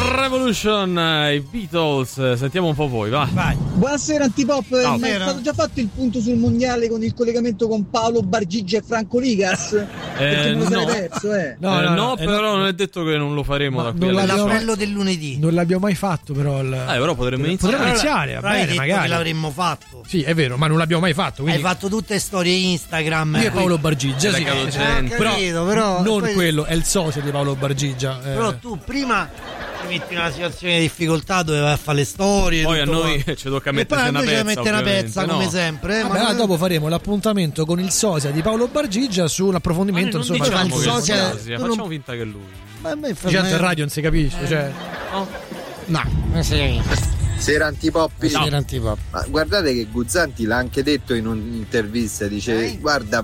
Revolution, i Beatles. Sentiamo un po' voi, va. Vai. Buonasera Antipop, No, ma è stato già fatto il punto sul mondiale con il collegamento con Paolo Bargigia e Franco Ligas? Perché me lo sarei perso, No, però non è detto che non lo faremo da qui l'appello del lunedì. Non l'abbiamo mai fatto, però. Però potremmo iniziare. Potremmo iniziare, va bene, magari. Che l'avremmo fatto. Sì, è vero, ma non l'abbiamo mai fatto. Quindi... Hai fatto tutte storie Instagram. Io e Paolo Bargigia, sì. Però non poi... quello, è il socio di Paolo Bargigia. Però tu prima ti metti in una situazione di difficoltà dove vai a fare le storie. Poi a noi ci tocca mettere una pezza. Mette una pezza come sempre. Vabbè, ma dopo faremo l'appuntamento con il sosia di Paolo Bargigia su un approfondimento. Insomma, diciamo facciamo finta che lui. Ma a me in radio non si capisce, cioè. No, non si capisce. Sera Antipoppi. No. Sera Antipop. Ma guardate che Guzzanti l'ha anche detto in un'intervista, dice guarda,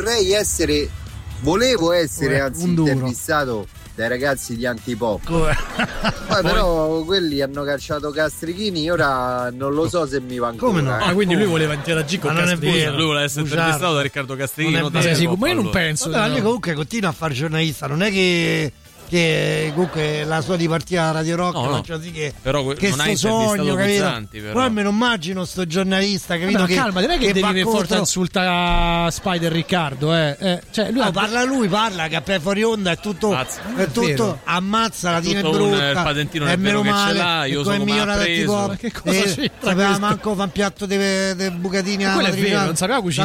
volevo essere anzi intervistato dai ragazzi di Antipop. Poi però quelli hanno cacciato Castrichini, ora non lo so se mi va ancora. Come no? Quindi lui voleva interagire con Castrichini. Lui voleva essere intervistato da Riccardo Castrichini. Ma io non penso. Vabbè, lui comunque continua a fare giornalista, non è che comunque la sua dipartita a Radio Rock faccia sì che non hai sogno, Guzzanti, però. Poi me lo immagino sto giornalista, capito? Vabbè, calma, non è che devi forza insulta Spider Riccardo, Cioè, lui parla che per fuori onda è tutto ammazza la tiene brutta. Il patentino è meno meno che ce male, l'ha, io sono come preso. ma che cosa c'entra? Sapeva manco fa un piatto di bucatini alla quello è vero, non sapeva cucinare.